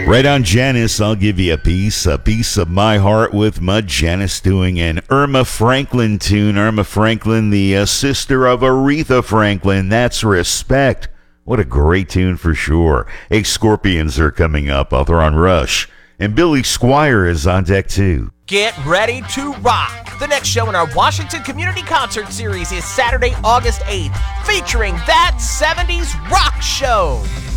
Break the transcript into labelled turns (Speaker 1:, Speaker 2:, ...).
Speaker 1: Right on Janice, I'll give you a piece of my heart with Mud. Janice doing an Irma Franklin tune. Irma Franklin, the sister of Aretha Franklin. That's Respect. What a great tune for sure. Hey, Scorpions are coming up. I'll throw on Rush. And Billy Squire is on deck too.
Speaker 2: Get ready to rock. The next show in our Washington Community Concert Series is Saturday, August 8th, featuring That 70s Rock Show.